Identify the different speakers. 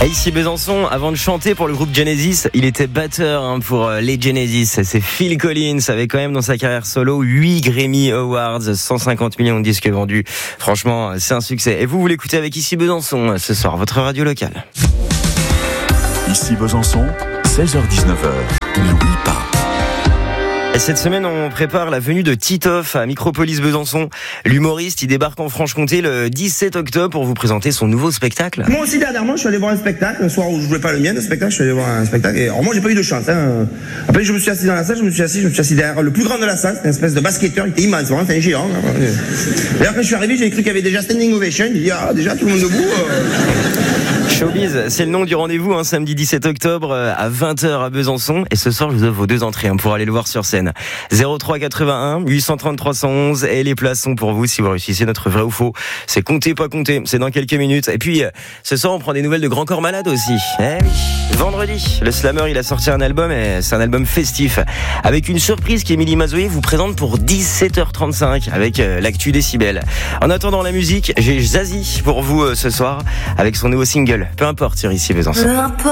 Speaker 1: Ici Besançon, avant de chanter pour le groupe Genesis, il était batteur pour les Genesis. C'est Phil Collins, avait quand même dans sa carrière solo 8 Grammy Awards, 150 millions de disques vendus. Franchement, c'est un succès. Et vous l'écoutez avec Ici Besançon ce soir, votre radio locale.
Speaker 2: Ici Besançon, 16h-19h, n'oublie pas.
Speaker 1: Et cette semaine, on prépare la venue de Titoff à Micropolis Besançon. L'humoriste, il débarque en Franche-Comté le 17 octobre pour vous présenter son nouveau spectacle.
Speaker 3: Moi aussi, dernièrement, je suis allé voir un spectacle. Un soir où je jouais pas le mien, le spectacle, je suis allé voir un spectacle. Et alors, moi, j'ai pas eu de chance. Après, je me suis assis dans la salle, je me suis assis derrière le plus grand de la salle. C'était une espèce de basketteur, il était immense, vraiment, c'était un géant. Et après, je suis arrivé, j'ai cru qu'il y avait déjà standing ovation. J'ai dit, déjà, tout le monde debout.
Speaker 1: Showbiz, c'est le nom du rendez-vous, samedi 17 octobre à 20h à Besançon. Et ce soir, je vous offre vos 2 entrées pour aller le voir sur scène. 03 81 830 311 et les places sont pour vous si vous réussissez notre vrai ou faux. C'est compter, pas compter, c'est dans quelques minutes. Et puis, ce soir, on prend des nouvelles de Grand Corps Malade aussi. Eh oui, vendredi, le Slammer, il a sorti un album et c'est un album festif. Avec une surprise qu'Émilie Mazoyer vous présente pour 17h35 avec l'actu Décibel. En attendant la musique, j'ai Zazie pour vous ce soir avec son nouveau single. Peu importe sur Ici Besançon.